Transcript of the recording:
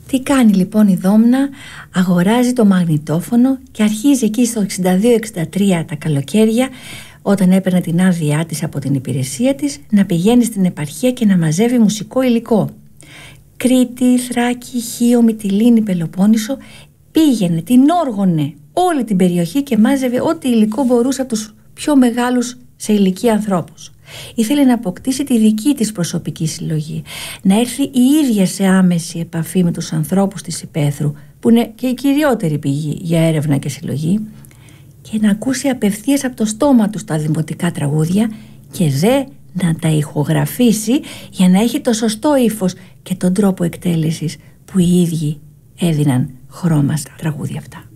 Τι κάνει λοιπόν η Δόμνα? Αγοράζει το μαγνητόφωνο και αρχίζει εκεί στο 62-63 τα καλοκαίρια, όταν έπαιρνε την άδειά της από την υπηρεσία της, να πηγαίνει στην επαρχία και να μαζεύει μουσικό υλικό. Κρήτη, Θράκη, Χίο, Μυτιλήνη, Πελοπόννησο. Πήγαινε, την όργωνε όλη την περιοχή και μάζευε ό,τι υλικό μπορούσε από τους πιο μεγάλους σε ηλικία ανθρώπους. Ήθελε να αποκτήσει τη δική της προσωπική συλλογή, να έρθει η ίδια σε άμεση επαφή με τους ανθρώπους της υπαίθρου, που είναι και η κυριότερη πηγή για έρευνα και συλλογή, και να ακούσει απευθείας από το στόμα τους τα δημοτικά τραγούδια και να τα ηχογραφήσει για να έχει το σωστό ύφος και τον τρόπο εκτέλεσης που οι ίδιοι έδιναν χρώμα στα τραγούδια αυτά.